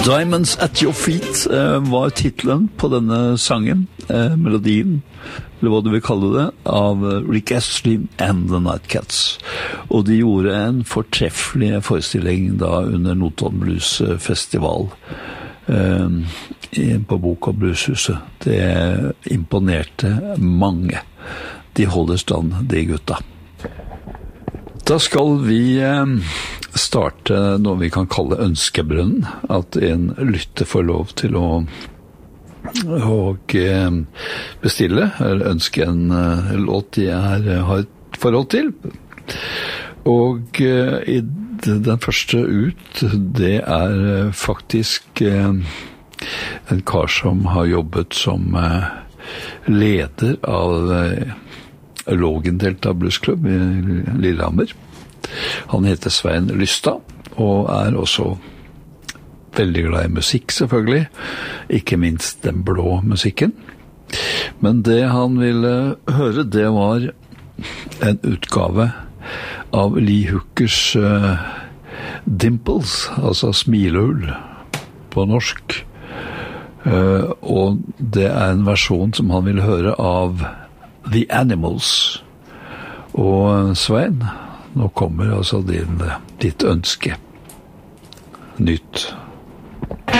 Diamonds at Your Feet var titlen på denne sangen, melodien, eller hva du vil kalle det, av Rick Astley and the Nightcats. Og de gjorde en fortreffelig forestilling da under Notodden Blues Festival på Bok- og Blueshuset. Det imponerte mange. De holder stand, de gutta. Da skal vi starte noe vi kan kalle ønskebrønnen, at en lytter får lov til å bestille, eller ønske en låt de har et forhold til. Og den første ut, det er faktisk en kar som har jobbet som leder av Lågendelta Bluesklubb i Lillehammer. Han heter Svein Lystad, og er også veldig glad i musikk, selvfølgelig. Ikke minst den blå musikken. Men det han ville høre, det var en utgave av Lee Hookers Dimples, altså smilehull på norsk. Og det er en versjon som han ville høre av The Animals. Og Svein, nå kommer altså ditt ønske. Nytt.